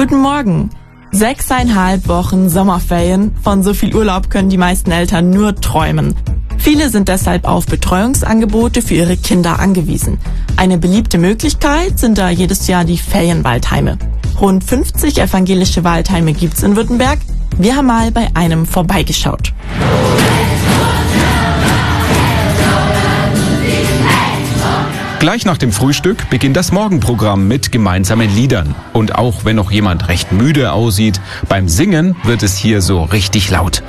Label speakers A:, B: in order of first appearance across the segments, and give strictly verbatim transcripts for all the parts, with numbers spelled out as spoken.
A: Guten Morgen. Sechseinhalb Wochen Sommerferien. Von so viel Urlaub können die meisten Eltern nur träumen. Viele sind deshalb auf Betreuungsangebote für ihre Kinder angewiesen. Eine beliebte Möglichkeit sind da jedes Jahr die Ferienwaldheime. Rund fünfzig evangelische Waldheime gibt's in Württemberg. Wir haben mal bei einem vorbeigeschaut.
B: Gleich nach dem Frühstück beginnt das Morgenprogramm mit gemeinsamen Liedern. Und auch wenn noch jemand recht müde aussieht, beim Singen wird es hier so richtig laut.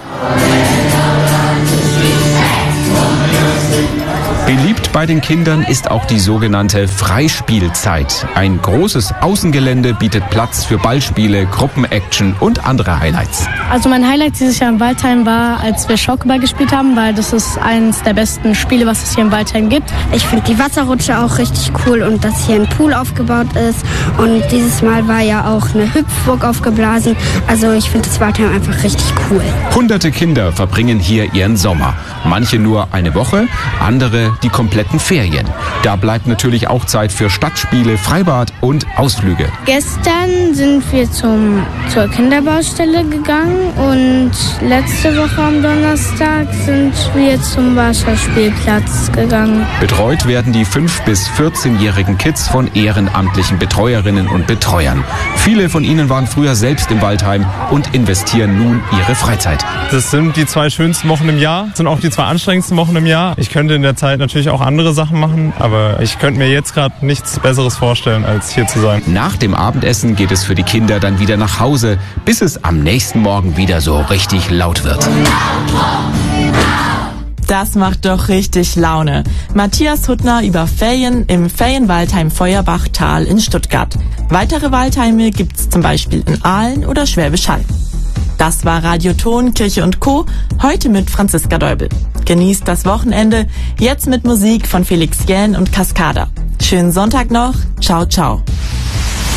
B: Beliebt bei den Kindern ist auch die sogenannte Freispielzeit. Ein großes Außengelände bietet Platz für Ballspiele, Gruppenaction und andere Highlights.
C: Also mein Highlight dieses Jahr im Waldheim war, als wir Schockball gespielt haben, weil das ist eines der besten Spiele, was es hier im Waldheim gibt.
D: Ich finde die Wasserrutsche auch richtig cool und dass hier ein Pool aufgebaut ist. Und dieses Mal war ja auch eine Hüpfburg aufgeblasen. Also ich finde das Waldheim einfach richtig cool.
B: Hunderte Kinder verbringen hier ihren Sommer. Manche nur eine Woche, andere die kompletten Ferien. Da bleibt natürlich auch Zeit für Stadtspiele, Freibad und Ausflüge.
C: Gestern sind wir zum, zur Kinderbaustelle gegangen und letzte Woche am Donnerstag sind wir zum Wasserspielplatz gegangen.
B: Betreut werden die fünf- bis vierzehnjährigen Kids von ehrenamtlichen Betreuerinnen und Betreuern. Viele von ihnen waren früher selbst im Waldheim und investieren nun ihre Freizeit.
E: Das sind die zwei schönsten Wochen im Jahr, das sind auch die zwei anstrengendsten Wochen im Jahr. Ich könnte in der Zeit natürlich auch andere Sachen machen, aber ich könnte mir jetzt gerade nichts Besseres vorstellen, als hier zu sein.
B: Nach dem Abendessen geht es für die Kinder dann wieder nach Hause, bis es am nächsten Morgen wieder so richtig laut wird.
A: Das macht doch richtig Laune. Matthias Huttner über Ferien im Ferienwaldheim Feuerbachtal in Stuttgart. Weitere Waldheime gibt's zum Beispiel in Aalen oder Schwäbisch Hall. Das war Radio Ton, Kirche und Co. Heute mit Franziska Deubel. Genießt das Wochenende, jetzt mit Musik von Felix Jähn und Cascada. Schönen Sonntag noch. Ciao, ciao.